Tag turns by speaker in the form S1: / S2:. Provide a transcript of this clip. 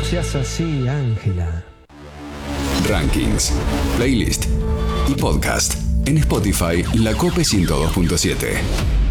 S1: seas así, Ángela.
S2: Rankings, playlist y podcast en Spotify La Cope 102.7.